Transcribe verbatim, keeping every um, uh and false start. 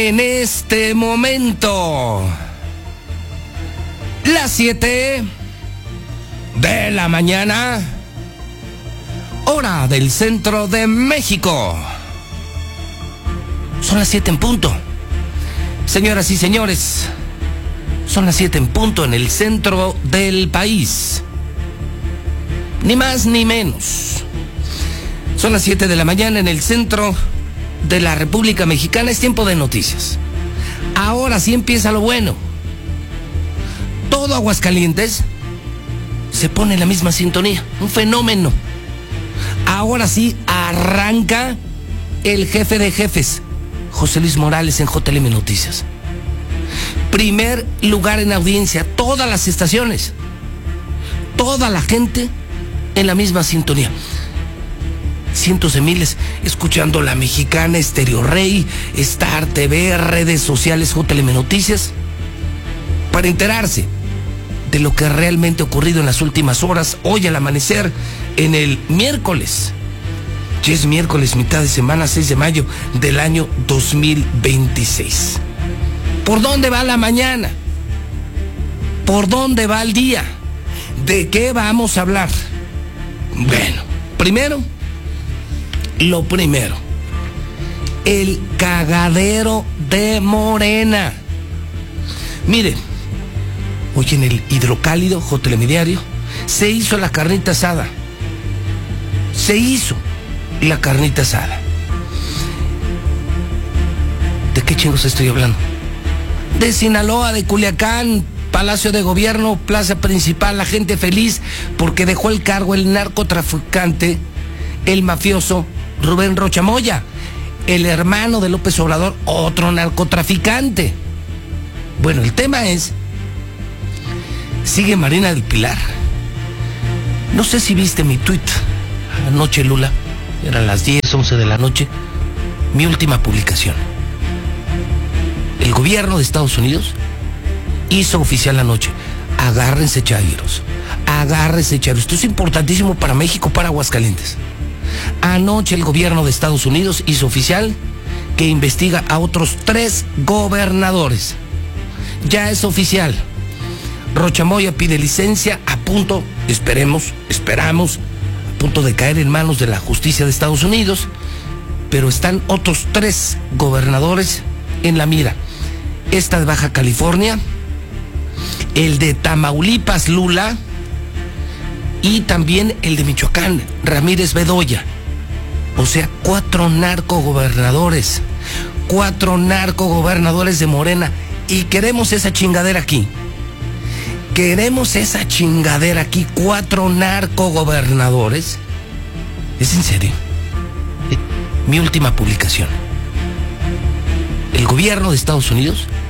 En este momento, las siete de la mañana, hora del centro de México. Son las siete en punto. Señoras y señores, son las siete en punto en el centro del país. Ni más ni menos. Son las siete de la mañana en el centro de la República Mexicana. Es tiempo de noticias. Ahora sí empieza lo bueno. Todo Aguascalientes se pone en la misma sintonía. Un fenómeno. Ahora sí arranca el jefe de jefes, José Luis Morales, en J L M Noticias. Primer lugar en audiencia. Todas las estaciones. Toda la gente en la misma sintonía. Cientos de miles escuchando La Mexicana, Estéreo Rey, Star T V, redes sociales, J L M Noticias, para enterarse de lo que realmente ha ocurrido en las últimas horas, hoy al amanecer, en el miércoles. Ya es miércoles, mitad de semana, seis de mayo del año dos mil veintiséis. ¿Por dónde va la mañana? ¿Por dónde va el día? ¿De qué vamos a hablar? Bueno, primero, lo primero, el cagadero de Morena. Miren, hoy en el Hidrocálido, J L M Diario, se hizo la carnita asada. Se hizo la carnita asada. ¿De qué chingos estoy hablando? De Sinaloa, de Culiacán, Palacio de Gobierno, plaza principal, la gente feliz porque dejó el cargo el narcotraficante, el mafioso Rubén Rocha Moya, el hermano de López Obrador, otro narcotraficante. Bueno, el tema es, sigue Marina del Pilar. No sé si viste mi tuit anoche, Lula, eran las diez, once de la noche, mi última publicación. El gobierno de Estados Unidos hizo oficial anoche, agárrense chairos, agárrense chairos. Esto es importantísimo para México, para Aguascalientes. Anoche el gobierno de Estados Unidos hizo oficial que investiga a otros tres gobernadores. Ya es oficial. Rocha Moya pide licencia, a punto, esperemos, esperamos, a punto de caer en manos de la justicia de Estados Unidos, pero están otros tres gobernadores en la mira. Esta de Baja California, el de Tamaulipas, Lula, y también el de Michoacán, Ramírez Bedoya. O sea, cuatro narcogobernadores, cuatro narcogobernadores de Morena. Y queremos esa chingadera aquí. Queremos esa chingadera aquí, cuatro narcogobernadores. ¿Es en serio? Mi última publicación. El gobierno de Estados Unidos